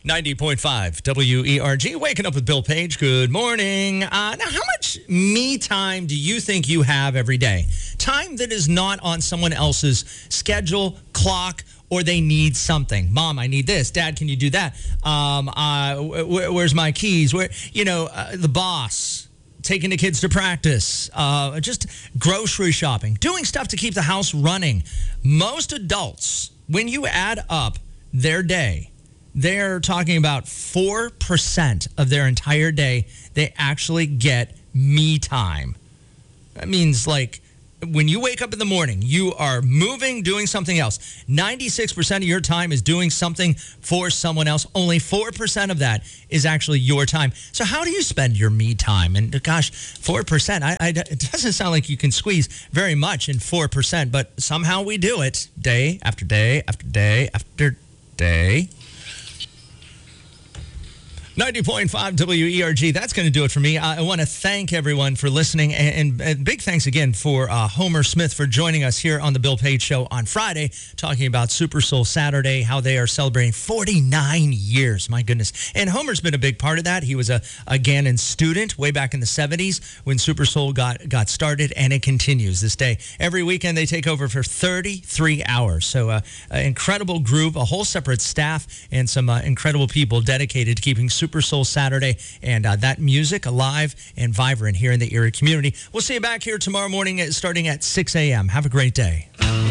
90.5 WERG. Waking up with Bill Page. Good morning. Now, how much me time do you think you have every day? Time that is not on someone else's schedule, clock, or they need something. Mom, I need this. Dad, can you do that? Where's my keys? The boss, taking the kids to practice, just grocery shopping, doing stuff to keep the house running. Most adults, when you add up their day, they're talking about 4% of their entire day they actually get me time. That means, like, when you wake up in the morning, you are moving, doing something else. 96% of your time is doing something for someone else. Only 4% of that is actually your time. So how do you spend your me time? And gosh, 4%, it doesn't sound like you can squeeze very much in 4%, but somehow we do it day after day after day after day. 90.5 WERG. That's going to do it for me. I want to thank everyone for listening, and big thanks again for Homer Smith for joining us here on the Bill Page Show on Friday, talking about Super Soul Saturday, how they are celebrating 49 years. My goodness. And Homer's been a big part of that. He was a Gannon student way back in the 70s when Super Soul got started, and it continues this day. Every weekend they take over for 33 hours. So an incredible group, a whole separate staff, and some incredible people dedicated to keeping Super Soul Saturday and that music alive and vibrant here in the Erie community. We'll see you back here tomorrow morning starting at 6 a.m. Have a great day.